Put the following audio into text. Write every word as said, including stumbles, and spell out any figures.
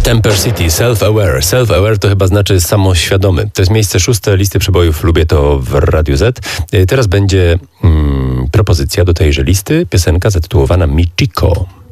Temper City, Self-Aware. Self-Aware to chyba znaczy samoświadomy. To jest miejsce szóste listy przebojów Lubię to w Radiu Z. Teraz będzie mm, propozycja do tejże listy, piosenka zatytułowana Michiko.